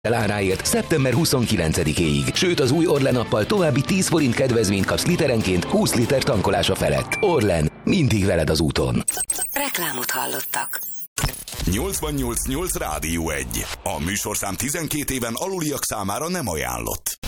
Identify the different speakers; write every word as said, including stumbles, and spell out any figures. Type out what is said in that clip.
Speaker 1: áráért szeptember huszonkilencedikéig, sőt az új Orlen appal további tíz forint kedvezményt kapsz literenként húsz liter tankolása felett. Orlen, mindig veled az úton.
Speaker 2: Reklámot hallottak.
Speaker 3: nyolcvannyolc nyolc Rádió egy. A műsorszám tizenkét éven aluliak számára nem ajánlott.